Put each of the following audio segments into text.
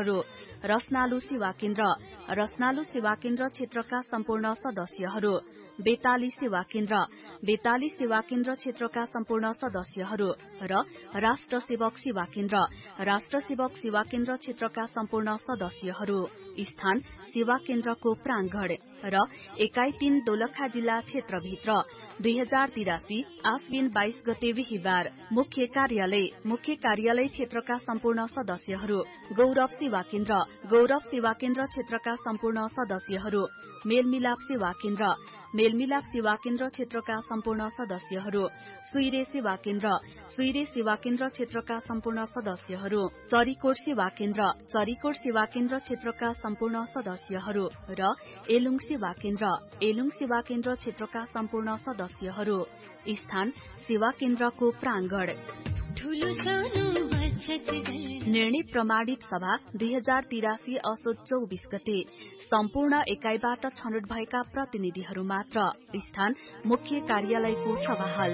सदस्यहरू रसनालु सेवा केन्द्र रसनालु सेवा केन्द्र क्षेत्रका सम्पूर्ण सदस्यहरू बेताली सेवा केन्द्र क्षेत्रका सम्पूर्ण सदस्यहरू र राष्ट्र सेवक सेवा सेवा केन्द्र क्षेत्रका सम्पूर्ण सदस्यहरू स्थान सेवा केन्द्रको प्राङ्गण र एकाइ 3 दोलखा जिल्ला क्षेत्रभित्र 2083 आश्विन 22 गते बिहीबार मुख्य कार्यालय क्षेत्रका सम्पूर्ण सदस्यहरू गौरव सेवा केन्द्र क्षेत्रका सम्पूर्ण सदस्यहरू मेलमिलाप सेवा केन्द्र क्षेत्रका सम्पूर्ण सदस्यहरू सुइरे सेवा केन्द्र क्षेत्रका सम्पूर्ण सदस्यहरू चरीकोट सेवा केन्द्र क्षेत्रका सम्पूर्ण सदस्यहरू र एलुङ सेवा केन्द्र क्षेत्रका सम्पूर्ण सदस्यहरू स्थान सेवा केन्द्रको प्राङ्गण निर्णय प्रमाणित सभा 2083 असोज 24 गते सम्पूर्ण एकाइबाट छनौट भएका प्रतिनिधिहरू मात्र स्थान मुख्य कार्यालयको सभाहाल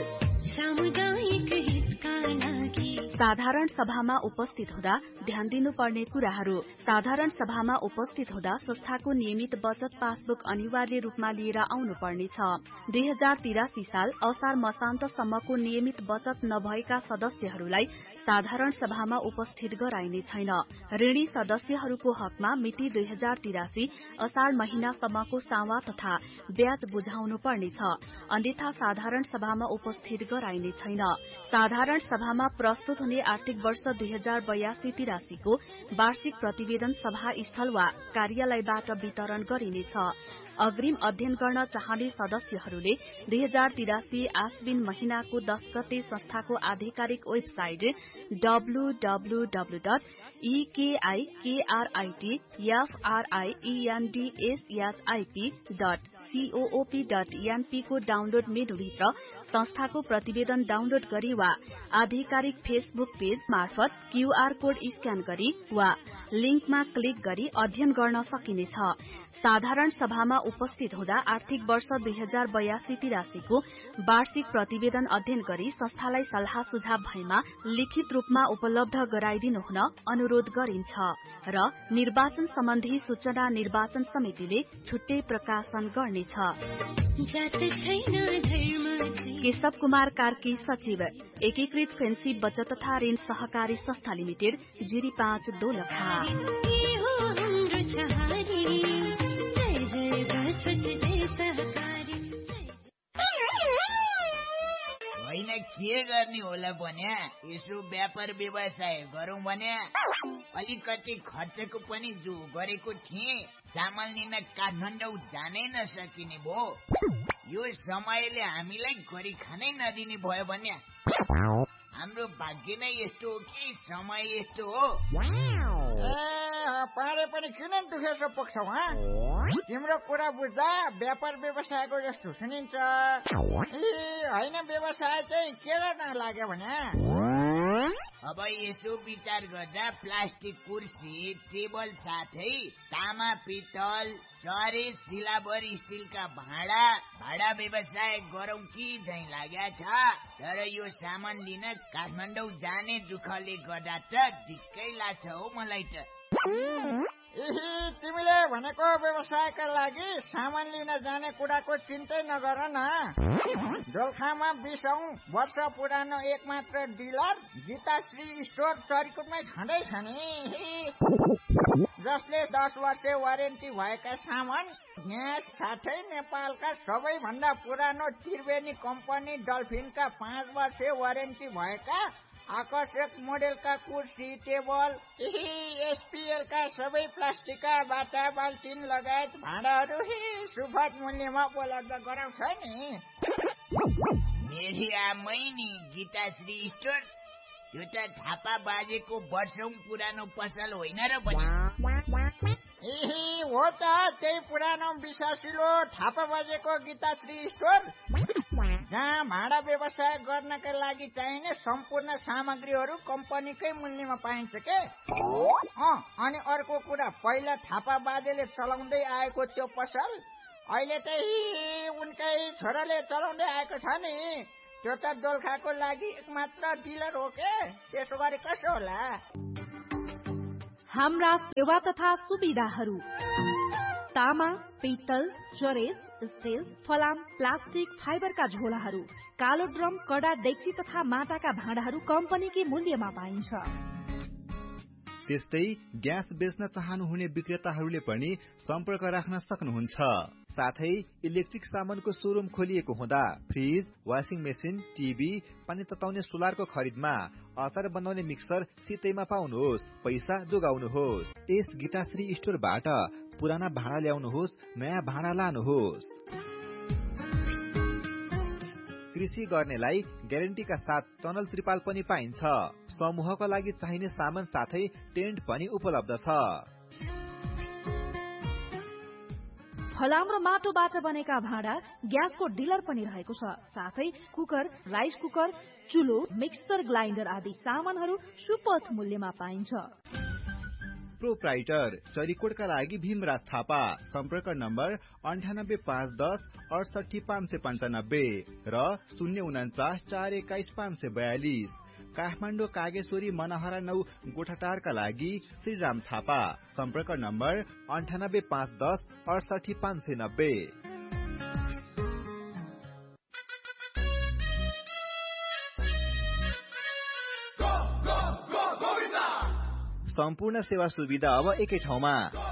साधारण सभामा उपस्थित हुँदा ध्यान दिनुपर्ने कुराहरू साधारण सभामा उपस्थित हुँदा संस्थाको नियमित बचत पासबुक अनिवार्य रूपमा लिएर आउनुपर्नेछ 2083 साल असार मसान्तसम्मको नियमित बचत नभएका सदस्यहरूलाई साधारण सभामा उपस्थित गराइने छैन ऋणी सदस्यहरूको हकमा मिति 2083 असार महिनासम्मको सावा तथा ब्याज बुझाउनु पर्नेछ अन्यथा साधारण सभामा उपस्थित गराइने छैन साधारण सभामा प्रस्तुत हुने आर्थिक वर्ष 2082-83 को वार्षिक प्रतिवेदन सभा स्थल वा कार्यालयबाट वितरण गरिनेछ अग्रिम अध्ययन गर्न चाहने सदस्यहरूले 2083 आश्विन महिनाको 10 गते संस्थाको आधिकारिक वेबसाइट www.ekikriendsip.coop.np को डाउनलोड मेनुभित्र संस्थाको प्रतिवेदन डाउनलोड गरी वा आधिकारिक फेसबुक पेज मार्फत क्यूआर कोड स्क्यान गरी वा लिंकमा क्लिक गरी अध्ययन गर्न सकिनेछ साधारण सभामा उपस्थित हुँदा आर्थिक वर्ष 2082-83 को वार्षिक प्रतिवेदन अध्ययन गरी संस्थालाई सल्लाह सुझाव भएमा लिखित रूपमा उपलब्ध गराइदिनु हुन अनुरोध गरिन्छ र निर्वाचन सम्बन्धी सूचना निर्वाचन समितिले छुट्टै प्रकाशन गर्नेछ केशव कुमार कार्की सचिव एकीकृत फ्रेन्डशिप बचत तथा ऋण सहकारी संस्था लिमिटेड जिरी 5 दोलखा होइन के गर्ने होला भने यसो व्यापार व्यवसाय गरौं भने अलिकति खर्चको पनि जो गरेको थिएँ सामान लिन काठमाडौँ जानै नसकिने भो यो समयले हामीलाई गरी खानै नदिने भयो भने हाम्रो भाग्य नै यस्तो हो कि समय यस्तो हो पारे पनि किन दुखेसो पुग्छौ तिम्रो कुरा बुझ्दा व्यापार व्यवसायको जस्तो सुनिन्छ होइन व्यवसाय चाहिँ के गर्न लाग्यो भने अब यसो विचार गर्दा प्लास्टिक कुर्सी टेबल साथै तामा पित्तल चरे सिलाबर स्टिलका भाडा व्यवसाय गरौं कि झै लाग्या छ तर यो सामान लिन काठमाडौँ जाने दुःखले गर्दा त ढिक्कै लाग्छ हो मलाई त तिमीले भनेको व्यवसायका लागि सामान लिन जाने कुराको चिन्तै नगर न दोलखामा 20औं वर्ष पुरानो एकमात्र डिलर गीताश्री स्टोर चरीकोटमै छँदैछ नि जसले 10 वर्ष वारेन्टी भएका सामान ग्यास साथै नेपालका सबैभन्दा पुरानो त्रिवेणी कम्पनी डल्फिनका 5 वर्ष वारेन्टी भएका आकर्षक मोडेलका कुर्सी टेबल एसपीएलका सबै प्लास्टिकका बाटा बाल्टिन लगायत भाँडाहरू सुपथ मूल्यमा उपलब्ध गराउँछ नि मेरी आमै नि गीताश्री स्टोर त्यो त थापा बाजेको वर्षौं पुरानो पसल होइन र पनि हो त त्यही पुरानो विश्वासिलो थापा बाजेको गीताश्री स्टोर जहाँ भाँडा व्यवसाय गर्नका लागि चाहिने सम्पूर्ण सामग्रीहरू कम्पनीकै मूल्यमा पाइन्छ के अनि अर्को कुरा पहिला थापा बाजेले चलाउँदै आएको त्यो पसल अहिले चाहिँ उनकै छोराले चलाउँदै आएको छ नि त्यो त दोलखाको लागि एकमात्र डिलर हो के त्यसो गरे कसो होला हाम्रा सेवा तथा सुविधाहरू तामा, पित्तल, चरेस, स्टिल, फलाम, प्लास्टिक, फाइबरका झोलाहरू, कालो ड्रम, कडा डेक्ची तथा माटाका भाँडाहरू कम्पनीकै मूल्यमा पाइन्छ। त्यस्तै ग्यास बेच्न चाहनुहुने विक्रेताहरूले पनि सम्पर्क राख्न सक्नुहुन्छ। साथै इलेक्ट्रिक सामानको शोरूम खोलिएको हुँदा फ्रिज, वाशिङ मेसिन, टिभी, पानी तताउने सोलरको खरिदमा अचार बनाउने मिक्सर सितैमा पाउनुहोस्, पैसा जोगाउनुहोस्। यस गीताश्री स्टोरबाट पुराना भाँडा ल्याउनुहोस्, नयाँ भाँडा लानुहोस्। कृषि गर्नेलाई ग्यारेन्टीका साथ टनल त्रिपाल पनि पाइन्छ। समूहका लागि चाहिने सामान साथै टेन्ट पनि उपलब्ध छ। फलाम र माटोबाट बनेका भाँडा ग्यासको डिलर पनि रहेको छ। साथै cooker, rice cooker, चुलो, mixer grinder आदि सामानहरू सुपथ मूल्यमा पाइन्छ। प्रोप्राइटर चरीकोटका लागि भीमराज थापा। सम्पर्क नम्बर 9851 68595 र 049 421 542। काठमाडौँ कागेश्वरी मनहरा 9 गोठाटारका लागि श्रीराम थापा। सम्पर्क नम्बर 9851 68590। सम्पूर्ण सेवा सुविधा अब एकै ठाउँमा।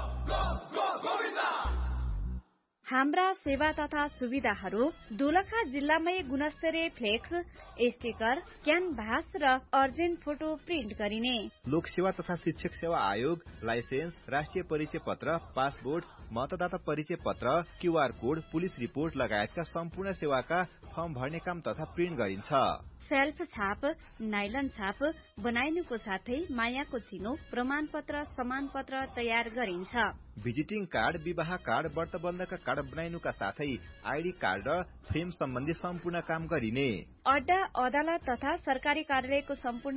हाम्रा सेवा तथा सुविधाहरू दोलखा जिल्लामै गुणस्तरीय फ्लेक्स, स्टिकर, क्यानभास र अर्जेन्ट फोटो प्रिन्ट गरिने। लोक सेवा तथा शिक्षक सेवा आयोग, लाइसेन्स, राष्ट्रिय परिचय पत्र, पासपोर्ट, मतदाता परिचय पत्र, क्यूआर कोड, पुलिस रिपोर्ट लगायतका सम्पूर्ण सेवाका फर्म भर्ने काम तथा प्रिन्ट गरिन्छ। सेल्फ छाप, नाइलन छाप बनाइनुको साथै मायाको चिनो, प्रमाणपत्र, समानपत्र तयार गरिन्छ। भिजिटिङ कार्ड, विवाह कार्ड, व्रत बन्धका कार्ड बनाइनुका साथै आइडी कार्ड र फ्रेम सम्बन्धी सम्पूर्ण काम गरिने। अड्डा, अदालत तथा सरकारी कार्यालयको सम्पूर्ण